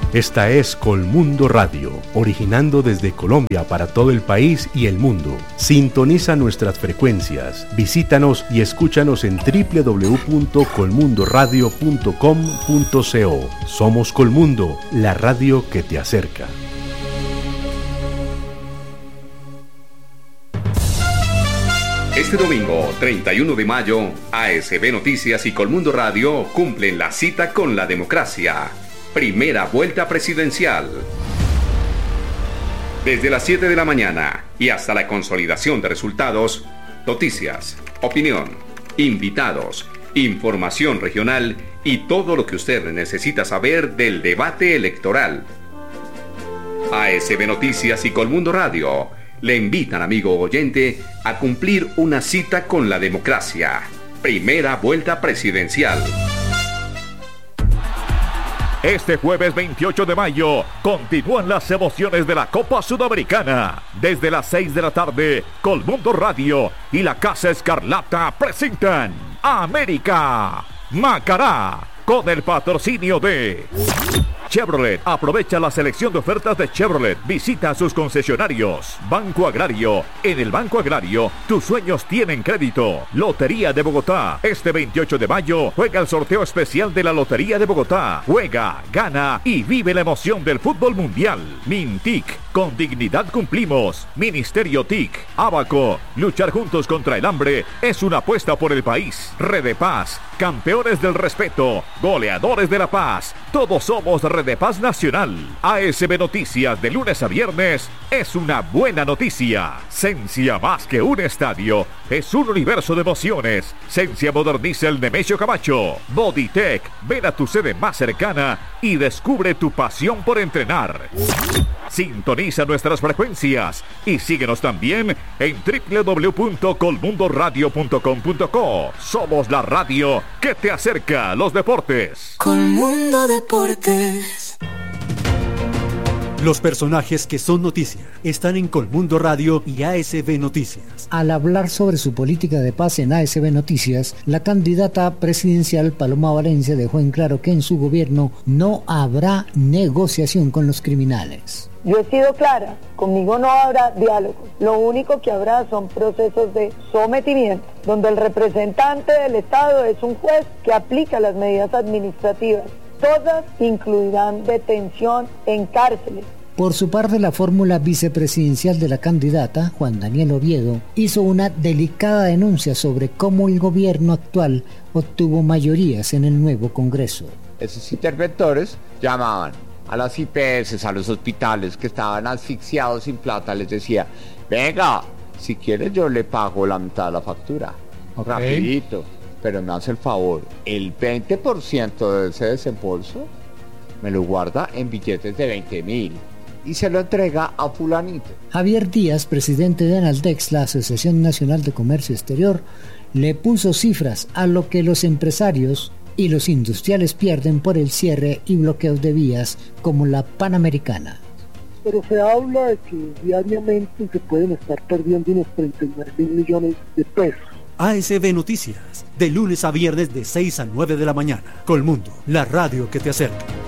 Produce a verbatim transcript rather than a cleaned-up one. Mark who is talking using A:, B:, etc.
A: Esta es Colmundo Radio, originando desde Colombia para todo el país y el mundo. Sintoniza nuestras frecuencias, visítanos y escúchanos en doble u doble u doble u punto colmundo radio punto com punto co. Somos Colmundo, la radio que te acerca.
B: Este domingo, treinta y uno de mayo, A S B Noticias y Colmundo Radio cumplen la cita con la democracia. Primera vuelta presidencial. Desde las siete de la mañana y hasta la consolidación de resultados, noticias, opinión, invitados, información regional y todo lo que usted necesita saber del debate electoral. A S B Noticias y Colmundo Radio le invitan, amigo oyente, a cumplir una cita con la democracia. Primera vuelta presidencial.
C: Este jueves veintiocho de mayo continúan las emociones de la Copa Sudamericana. Desde las seis de la tarde, Colmundo Radio y la Casa Escarlata presentan América Macará, con el patrocinio de Chevrolet. Aprovecha la selección de ofertas de Chevrolet. Visita sus concesionarios. Banco Agrario. En el Banco Agrario, tus sueños tienen crédito. Lotería de Bogotá. Este veintiocho de mayo juega el sorteo especial de la Lotería de Bogotá. Juega, gana y vive la emoción del fútbol mundial. Mintic. Con dignidad cumplimos. Ministerio T I C. Abaco. Luchar juntos contra el hambre es una apuesta por el país. Red de Paz. Campeones del respeto. Goleadores de la paz. Todos somos Red de Paz Nacional. A S B Noticias de lunes a viernes es una buena noticia. Sencia, más que un estadio, es un universo de emociones. Sencia moderniza el Nemesio Camacho. Bodytech. Ven a tu sede más cercana y descubre tu pasión por entrenar. Sintoniza nuestras frecuencias y síguenos también en doble u doble u doble u punto colmundo radio punto com punto co. Somos la radio que te acerca a los deportes.
D: Colmundo Deportes.
E: Los personajes que son noticia están en Colmundo Radio y A S B Noticias.
F: Al hablar sobre su política de paz en A S B Noticias, la candidata presidencial Paloma Valencia dejó en claro que en su gobierno no habrá negociación con los criminales.
G: Yo he sido clara, conmigo no habrá diálogo, lo único que habrá son procesos de sometimiento, donde el representante del Estado es un juez que aplica las medidas administrativas. Todas incluirán detención en cárceles.
F: Por su parte, la fórmula vicepresidencial de la candidata, Juan Daniel Oviedo, hizo una delicada denuncia sobre cómo el gobierno actual obtuvo mayorías en el nuevo Congreso.
H: Esos interventores llamaban a las I P S, a los hospitales que estaban asfixiados sin plata, les decía, venga, si quieres yo le pago la mitad de la factura, okay, rapidito, pero me hace el favor, el veinte por ciento de ese desembolso me lo guarda en billetes de veinte mil y se lo entrega a fulanito.
F: Javier Díaz, presidente de Analdex, la Asociación Nacional de Comercio Exterior, le puso cifras a lo que los empresarios y los industriales pierden por el cierre y bloqueos de vías como la Panamericana.
I: Pero se habla de que diariamente se pueden estar perdiendo unos treinta y nueve mil millones de pesos.
E: A S B Noticias, de lunes a viernes de seis a nueve de la mañana. Colmundo, la radio que te acerca.